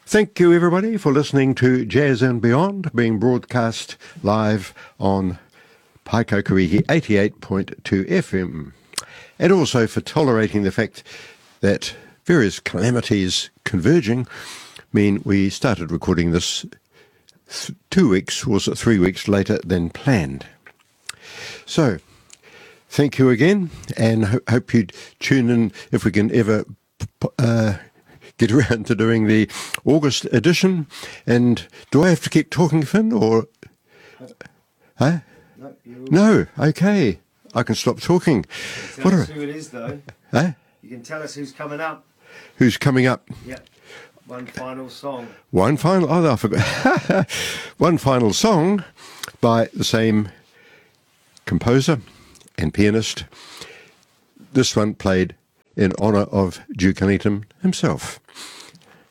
Thank you, everybody, for listening to Jazz and Beyond, being broadcast live on Paikaukariki 88.2 FM, and also for tolerating the fact that various calamities converging mean we started recording this 2 weeks, or was it 3 weeks later than planned. So, thank you again, and hope you'd tune in if we can ever get around to doing the August edition. And do I have to keep talking, Finn, or? Huh? No, okay. I can stop talking. Tell us who it is, though. Huh? You can tell us who's coming up. Who's coming up? Yeah. One final song. One final, I forgot. One final song by the same composer and pianist. This one played in honour of Duke Ellington himself.